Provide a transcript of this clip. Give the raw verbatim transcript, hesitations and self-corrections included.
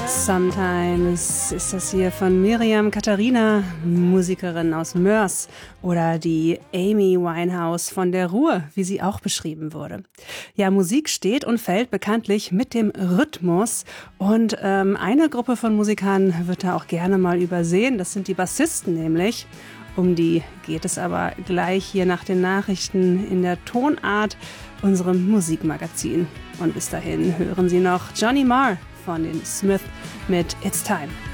Sometimes ist das hier von Miriam Katharina, Musikerin aus Moers, oder die Amy Winehouse von der Ruhr, wie sie auch beschrieben wurde. Ja, Musik steht und fällt bekanntlich mit dem Rhythmus, und ähm, eine Gruppe von Musikern wird da auch gerne mal übersehen, das sind die Bassisten nämlich. Um die geht es aber gleich hier nach den Nachrichten in der Tonart, unserem Musikmagazin. Und bis dahin hören Sie noch Johnny Marr von den Smith mit It's Time.